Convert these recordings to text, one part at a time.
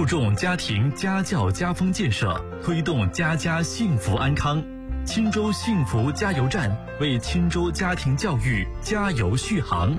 注重家庭家教家风建设，推动家家幸福安康。钦州幸福加油站为钦州家庭教育加油续航。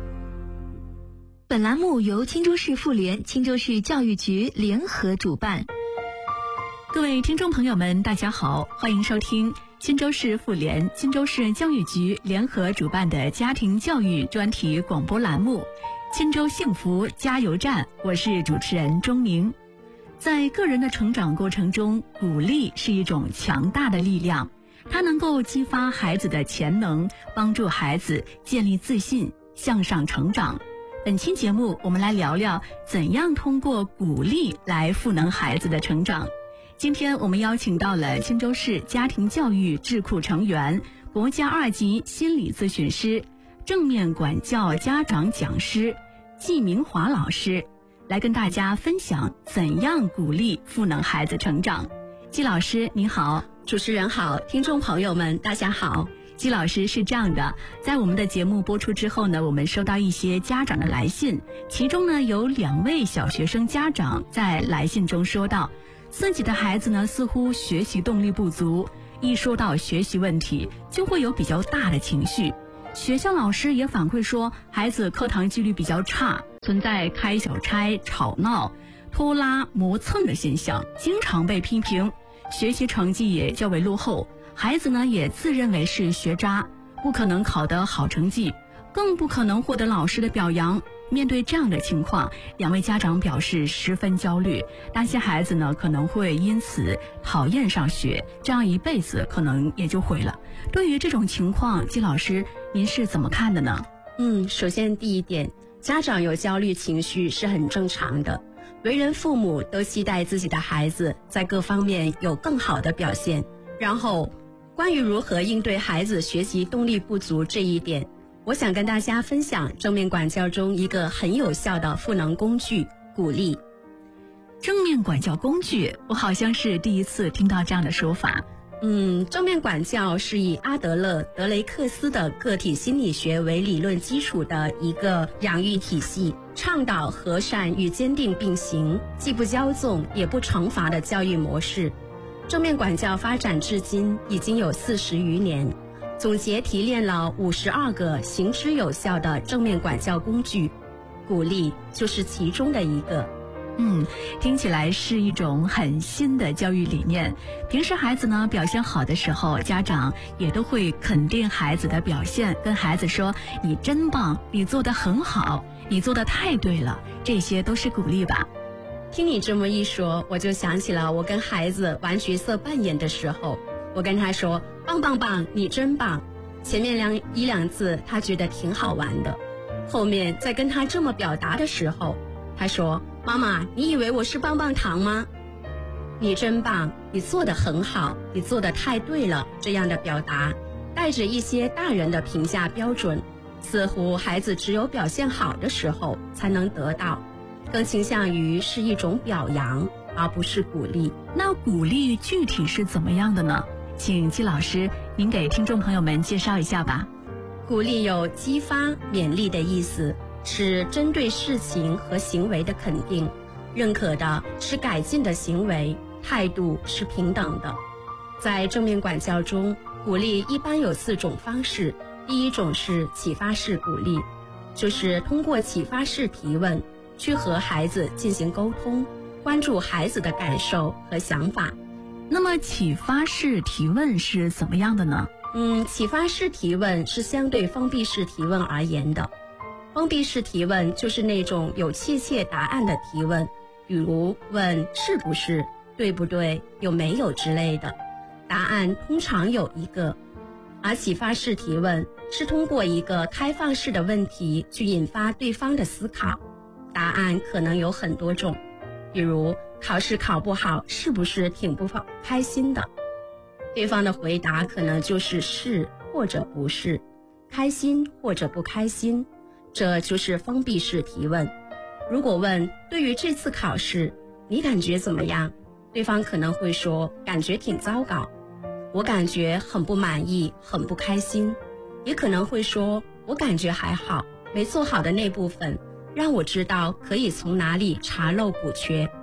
本栏目由钦州市妇联、钦州市教育局联合主办。 各位听众朋友们，大家好，欢迎收听钦州市妇联、钦州市教育局联合主办的家庭教育专题广播栏目《钦州幸福加油站》，我是主持人钟明。在个人的成长过程中，鼓励是一种强大的力量，它能够激发孩子的潜能，帮助孩子建立自信，向上成长。本期节目，我们来聊聊怎样通过鼓励来赋能孩子的成长。今天我们邀请到了钦州市家庭教育智库成员、国家2级心理咨询师、正面管教家长讲师季明华老师，来跟大家分享怎样鼓励赋能孩子成长。季老师您好。 主持人好，听众朋友们大家好。 季老师，是这样的，在我们的节目播出之后呢，我们收到一些家长的来信，其中呢有2位小学生家长在来信中说到，自己的孩子呢似乎学习动力不足，一说到学习问题就会有比较大的情绪。学校老师也反馈说，孩子课堂纪律比较差，存在开小差、吵闹、拖拉、磨蹭的现象，经常被批评，学习成绩也较为落后。孩子呢也自认为是学渣，不可能考得好成绩，更不可能获得老师的表扬。面对这样的情况，2位家长表示十分焦虑，担心孩子呢可能会因此讨厌上学，这样一辈子可能也就毁了。对于这种情况，季老师您是怎么看的呢？ 首先第一点，家长有焦虑情绪是很正常的，为人父母都期待自己的孩子在各方面有更好的表现。然后关于如何应对孩子学习动力不足这一点，我想跟大家分享正面管教中一个很有效的赋能工具——鼓励。 正面管教工具，我好像是第一次听到这样的说法。 正面管教是以阿德勒、德雷克斯的个体心理学为理论基础的一个养育体系，倡导和善与坚定并行，既不骄纵也不惩罚的教育模式。正面管教发展至今已经有40余年，总结提炼了52个行之有效的正面管教工具，鼓励就是其中的一个。 听起来是一种很新的教育理念。平时孩子呢表现好的时候，家长也都会肯定孩子的表现，跟孩子说你真棒，你做得很好，你做得太对了，这些都是鼓励吧。 听你这么一说，我就想起了我跟孩子玩角色扮演的时候，我跟他说棒棒棒，你真棒，前面一两字他觉得挺好玩的，后面在跟他这么表达的时候，他说妈妈，你以为我是棒棒糖吗？你真棒，你做得很好，你做得太对了，这样的表达带着一些大人的评价标准，似乎孩子只有表现好的时候才能得到，更倾向于是一种表扬，而不是鼓励。 那鼓励具体是怎么样的呢？请季老师您给听众朋友们介绍一下吧。 鼓励有激发、勉励的意思，是针对事情和行为的肯定，认可的是改进的行为，态度是平等的。在正面管教中，鼓励一般有4种方式。第一种是启发式鼓励，就是通过启发式提问去和孩子进行沟通，关注孩子的感受和想法。 那么启发式提问是怎么样的呢？ 启发式提问是相对封闭式提问而言的。封闭式提问就是那种有确切答案的提问，比如问是不是、对不对、有没有之类的，答案通常有一个。而启发式提问是通过一个开放式的问题去引发对方的思考，答案可能有很多种，比如考试考不好是不是挺不开心的？对方的回答可能就是是或者不是，开心或者不开心，这就是封闭式提问。如果问对于这次考试你感觉怎么样，对方可能会说感觉挺糟糕，我感觉很不满意，很不开心，也可能会说我感觉还好，没做好的那部分让我知道可以从哪里查漏补缺。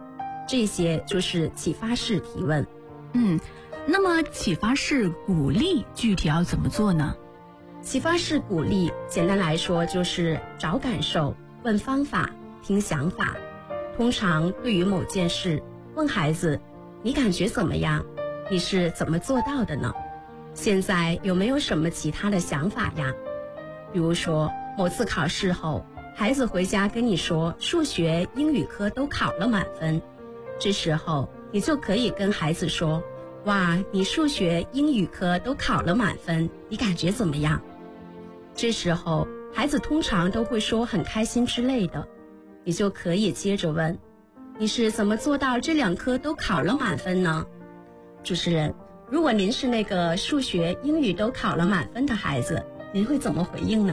这些就是启发式提问。 那么启发式鼓励具体要怎么做呢？ 启发式鼓励简单来说就是找感受、问方法、听想法。通常对于某件事，问孩子你感觉怎么样？你是怎么做到的呢？现在有没有什么其他的想法呀？比如说某次考试后，孩子回家跟你说数学、英语科都考了满分，这时候你就可以跟孩子说，哇，你数学、英语科都考了满分，你感觉怎么样？这时候孩子通常都会说很开心之类的，你就可以接着问，你是怎么做到这2科都考了满分呢？主持人，如果您是那个数学、英语都考了满分的孩子，您会怎么回应呢？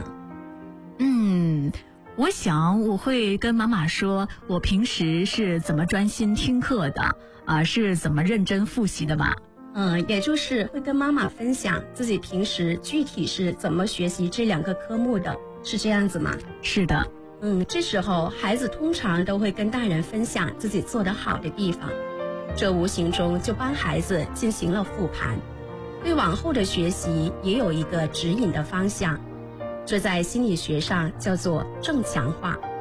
我想我会跟妈妈说，我平时是怎么专心听课的，是怎么认真复习的吧。 也就是会跟妈妈分享自己平时具体是怎么学习这2个科目的，是这样子吗？ 是的。 这时候孩子通常都会跟大人分享自己做得好的地方，这无形中就帮孩子进行了复盘，对往后的学习也有一个指引的方向。这在心理学上叫做正强化。